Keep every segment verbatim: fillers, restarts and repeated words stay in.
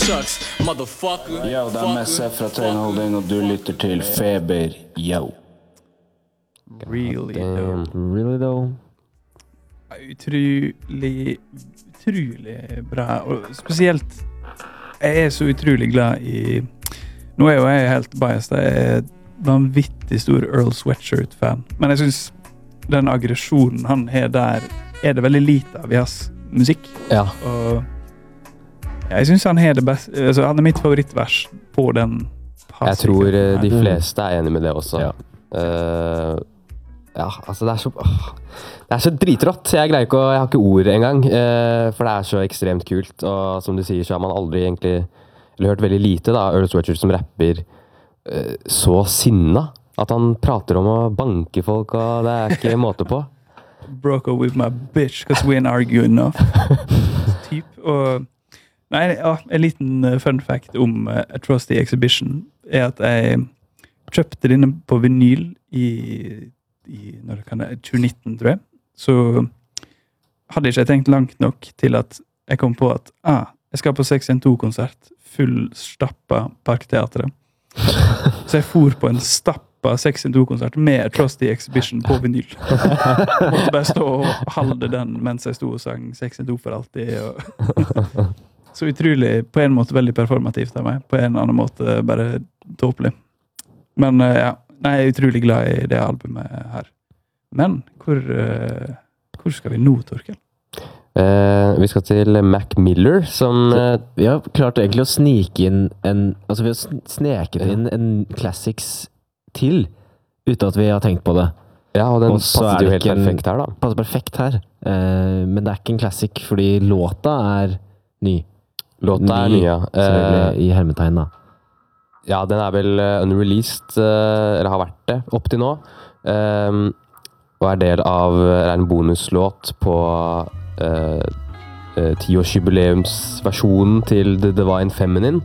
chucks, motherfucker. Yo, det er S F fra Tøyenholding, og du lytter til Feber, yo. Really though. Really though? Utrolig, utrolig bra. Og spesielt, jeg er så utrolig glad i... Nå er jo jeg helt biased. Jeg er vanvittig stor Earl Sweatshirt-fan. Men jeg synes den aggresjonen han har der, er det veldig lite av i hans musikk. Ja. Og jeg synes han har det best... Altså, han er mitt favorittvers på den... Jeg tror uh, de fleste er enige med det også. Ja. Uh, ja, altså det er så... Åh, det er så dritrått. Jeg greier ikke å... Jeg har ikke ord engang. Uh, for det er så ekstremt kult. Og som du sier, så har man aldri egentlig... Eller hørt veldig lite da, Earl Sweatshirt som rapper uh, så sinna. At han prater om å banke folk, og det er ikke måte på. Broke up with my bitch, because we ain't argue enough. Typ. Og... Nei, ja, en liten uh, fun fact om uh, Atrocity Exhibition er at jeg kjøpte denne på vinyl i, i når det kan det, tjue nitten, tror jeg. Så hadde ikke jeg tenkt langt nok til at jeg kom på at ah, jeg skal på seks en to-konsert, fullstappa Parkteatret. Så jeg for på en stappa seks en to-konsert med Atrocity Exhibition på vinyl. Måtte bare stå og halde den mens jeg sto og sang seks en to for alltid. Og så utrolig, på en måte veldig performativt av meg, på en annen måte bare tåpelig. Men uh, ja, nei, jeg er utrolig glad i det albumet her. Men, hvor, uh, hvor skal vi nå, Torkel? Uh, vi skal til Mac Miller, som... Uh, vi har klart egentlig å snike inn en... Altså, vi har sneket inn en classics til, uten at vi har tenkt på det. Ja, og den og passer jo helt perfekt her, da. Passer perfekt her. Uh, men det er ikke en classic, fordi låta er ny. Låta er ny, ja. Uh, I hermetegn, da. Ja, den er vel uh, unreleased, uh, eller har vært det, opp til nå. Um, og er del av er en bonuslåt på uh, uh, tiårsjubileumsversjonen til The Divine Feminine.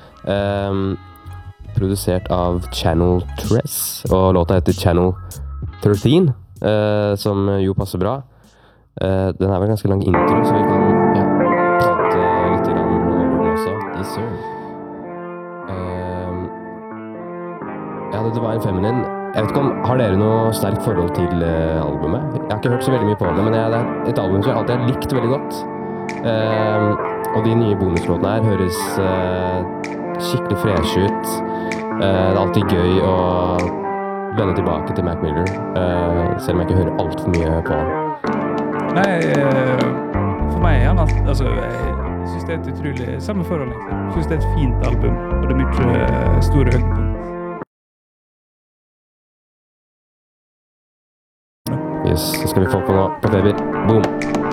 Um, produsert av Channel Tres, og låta heter Channel tretten, uh, som jo passer bra. Uh, den er vel ganske lang intro, så vi kan ja, prate litt grann over den også. Yes, sir. Um, ja, The Divine Feminine. Jeg vet ikke om, har dere noe sterkt forhold til uh, albumet? Jeg har ikke hørt så veldig mye på det, men jeg, det er et album som jeg alltid har likt veldig godt. Um, og de nye bonuslåtene her høres uh, skikkelig fresh ut. Uh, det er alltid gøy å vende tilbake til Mac Miller, uh, selv om jeg ikke hører alt for mye på han. Nei, uh, for meg er han alt, altså, jeg synes det er et utrolig, samme forhold egentlig. Jeg synes det er et fint album, og det er mye uh, store høydepunkt. Yes, så skal vi få på nå på Feber. Boom!